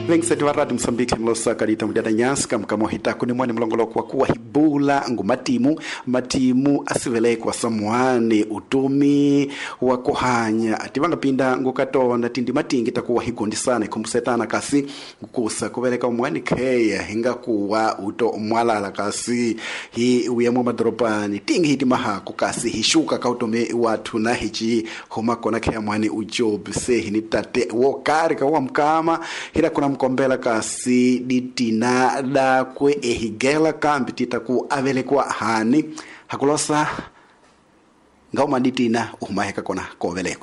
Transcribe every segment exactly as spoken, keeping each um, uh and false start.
Vengseti wa Radio Msambiki mlosa kalita mjada nyanska mkamo hitaku ni mwani mlongolo kwa kuwa hibula ngu matimu matimu asivele kwa samuani utumi wa kuhanya ativanga pinda ngu katonda tindi matingi takuwa higundi sana kumsetana kasi kukusa kuveleka mwani kaya hinga kuwa uto mwalala kasi hi uyamo madropani tingi hiti maha kukasi hishuka kautome watu na hichi humako na kaya mwani ujob se hinitate wokari kawa mkama hila kuna mkombela kasi ditina da kwe ehigela kambi tita ku avele kwa hani hakulosa ngauma ditina umaheka kona kovelekwa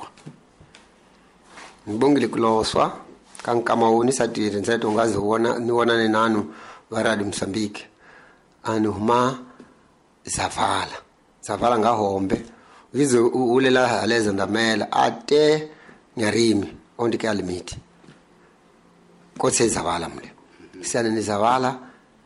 mbongile kuloswa kankama uni satire nseto ngazi huona niona ne nanu varadi Msambiki anu huma zavala zavala ngahombe izo ulela haleza ndamela ate nyarimi ondike alimiti kotse zavala mle sana ni zavala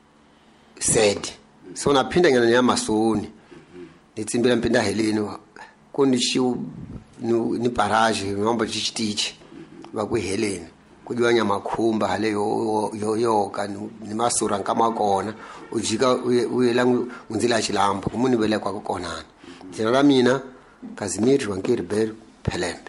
said so naphinda ngena nyamasoni nitsimbela mpinda helini kondishiu ni barrage ngomba chichitichi bakwe heleni kujwanya makhumba hale yo yo yo kanu ni masura nkama kona ujika uyela unzila chilambo kumuni bele kwa konana jina mina Kazimiri Wankiribel Phelembe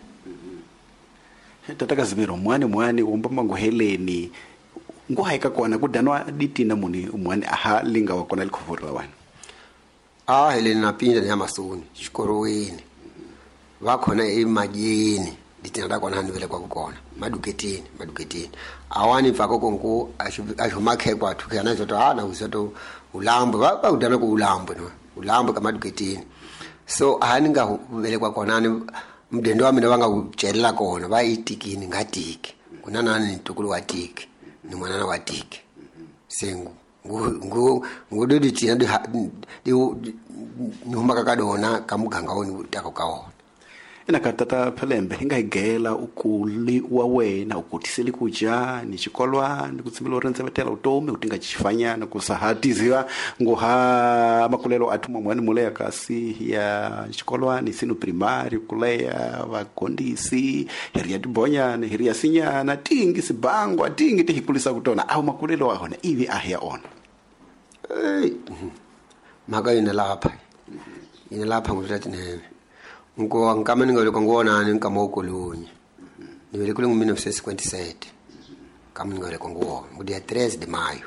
tata Kazimiro mwani mwani umbamba ngo heleni ngo haika kona kudanwa ditina muni mwani aha linga wakona likuvura wani ah heleni napinda ni amasoni chikoroweni wakhona emajini ditina dakona hanivele kwa kukona maduketini maduketini awani mfako konku ashumakhe kwathu kana zoto ana uzoto ulambo baba udana ku ulambo no ulambo kamaduketini so haninga vele kwa konani mdendo wami nabanga ujelela kona bayitikini ngatiki kunanani nitukulu watiki ni mwanana watiki sengu ngu ngudodi tina di nhuma kakadona kamuganga woni utakaona ina katata Phelembe hinga igela ukuli wa wena ukutiseli kuja ni chikolwa ni kutsimilo renze betela utome utinga chifanya na kusahatiziwa ngoha makulelo atuma mwani mulea kasi ya chikolwa ni sinu primary kulea wakondisi heria dibonya ni heria sinya na tingi sibango tingi tihikulisa kutona au makulelo wahona ivi ahia ona hey maga ina lapha ina lapha ngutati nene ngo ngama ningole kongona ni ngama ukolonye niwele kule ngumina msesi twenty-seven kama ningole kongo ngudi ya three de mayo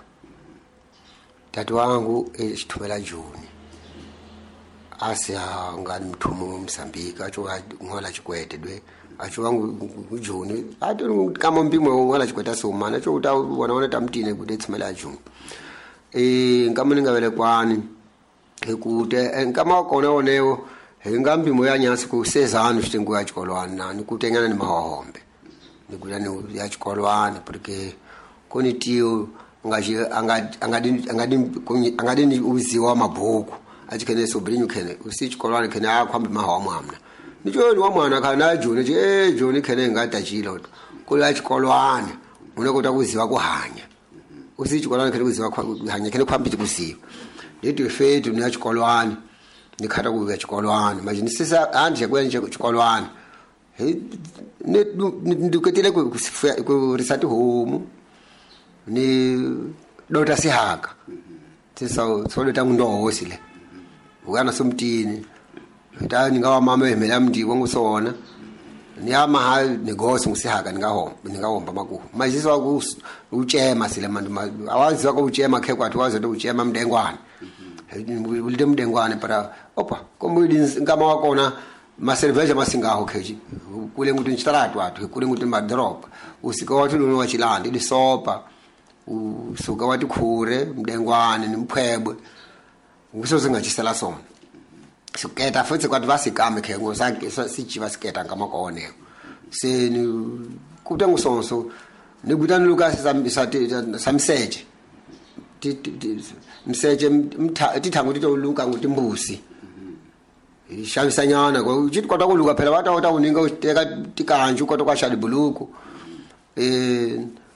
tatu wangu echithumela Juni asya ngani mthumu Msambiki acho ngola chikwete dwe acho wangu Juni atu kama mbimwe ngola chikweta soma acho uta wanaona tamtine kudetsumela Juni eh ngama ningavele kwani ekute ngama kona onewo ngambi moya nyasi ku sezano chitengu ya chikolwana nikutengana ni mahombe nikulani ya chikolwana porque koni tio ngaji angadi angadi angadi angadi uziwa mabhuku achikene sobrinyu kene usi chikolwana kene akwambi mahomo amna nicho ni wa mwana kana Joni je eh Joni kene ngata chilo kula chikolwana unokota kuziwa kuhanya usi chikolwana kene kuziwa kuhanya kene kwambi kuziwa ndito fetu ni chikolwana nikhata kuya chikolwana manje sisa anje kwenje chikolwana he nduketele ku risati home ni dota sihaka sisa so dota ngondosile ukana somtini ta ningawa mama emela mndi ngusona niyama ha negosi ngisihaka ningahomba ningahomba maku manje sisa ku uchema sile mandu awazi wako uchema khe kwathi wazi to uchema mdengwana ulide mdengwane para opa komudi ngama wakona maserveja masingaho keji kule nguti nchitaratu atu kule nguti madrop usika watu luno wachilandi di sopa usuka watu khure mdengwane ni mphebwe ngusoze ngachisela sona suketa futhi kwatu vasikame ke ngosake sichiva siketa ngama kwaone se ni kuta ngusonso ni kutani Lucas samisate samseje mseje tithango titoluka nguti mbusi ishavisanyana kwa uchithi kwata kuluka phela wata wata uninga uteka tikanju kwata kwashali buluku eh